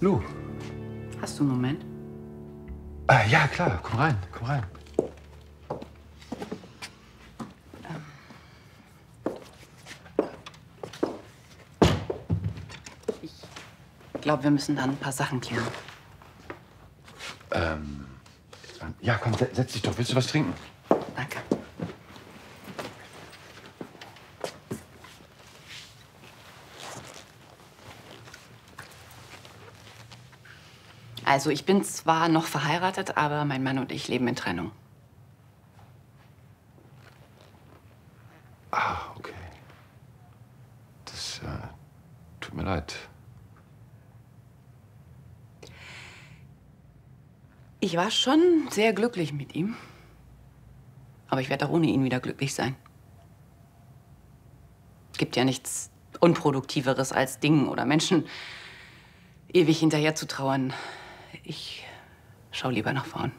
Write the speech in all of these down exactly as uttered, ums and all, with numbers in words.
Lou. Hast du einen Moment? Ah, ja, klar. Komm rein, komm rein. Ich glaube, wir müssen dann ein paar Sachen klären. Ähm, ja, komm, se- setz dich doch. Willst du was trinken? Danke. Also, ich bin zwar noch verheiratet, aber mein Mann und ich leben in Trennung. Ah, okay. Das äh, tut mir leid. Ich war schon sehr glücklich mit ihm. Aber ich werde auch ohne ihn wieder glücklich sein. Es gibt ja nichts Unproduktiveres als Dingen oder Menschen ewig hinterher zu trauern. Ich schau lieber nach vorn.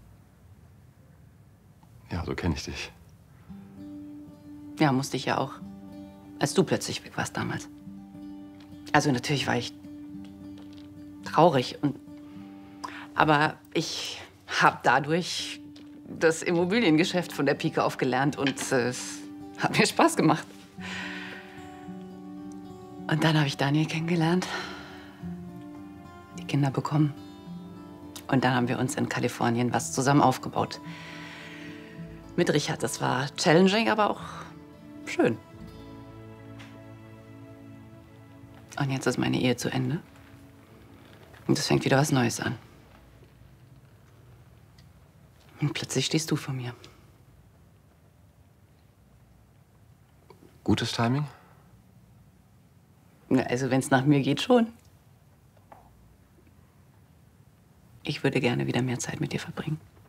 Ja, so kenne ich dich. Ja, musste ich ja auch. Als du plötzlich weg warst damals. Also natürlich war ich traurig. Und, aber ich habe dadurch das Immobiliengeschäft von der Pike auf gelernt und äh, es hat mir Spaß gemacht. Und dann habe ich Daniel kennengelernt, die Kinder bekommen. Und dann haben wir uns in Kalifornien was zusammen aufgebaut. Mit Richard. Das war challenging, aber auch schön. Und jetzt ist meine Ehe zu Ende. Und es fängt wieder was Neues an. Und plötzlich stehst du vor mir. Gutes Timing? Na, also, wenn es nach mir geht, schon. Ich würde gerne wieder mehr Zeit mit dir verbringen.